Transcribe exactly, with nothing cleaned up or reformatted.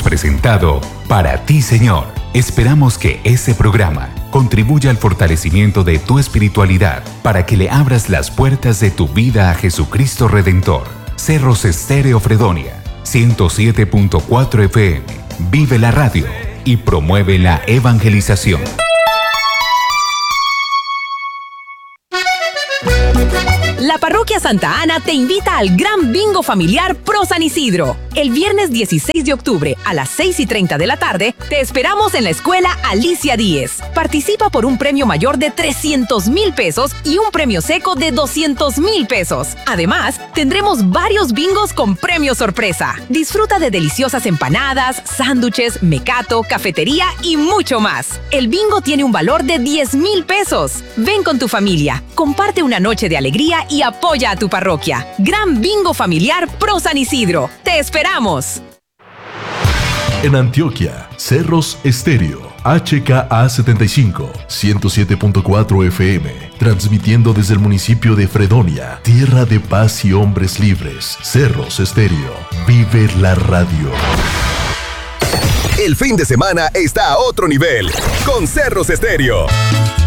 hemos presentado Para ti, Señor. Esperamos que ese programa contribuya al fortalecimiento de tu espiritualidad para que le abras las puertas de tu vida a Jesucristo Redentor. Cerros Estéreo Fredonia, ciento siete punto cuatro F M. Vive la radio y promueve la evangelización. La Parroquia Santa Ana te invita al Gran Bingo Familiar Pro San Isidro. El viernes dieciséis de octubre a las seis y treinta de la tarde te esperamos en la Escuela Alicia Díez. Participa por un premio mayor de trescientos mil pesos y un premio seco de doscientos mil pesos. Además, tendremos varios bingos con premio sorpresa. Disfruta de deliciosas empanadas, sándwiches, mecato, cafetería y mucho más. El bingo tiene un valor de diez mil pesos. Ven con tu familia, comparte una noche de alegría y apoya a tu parroquia. Gran Bingo Familiar Pro San Isidro. ¡Te esperamos! En Antioquia, Cerros Estéreo, H K A setenta y cinco, ciento siete punto cuatro F M, transmitiendo desde el municipio de Fredonia, tierra de paz y hombres libres. Cerros Estéreo, vive la radio. El fin de semana está a otro nivel con Cerros Estéreo.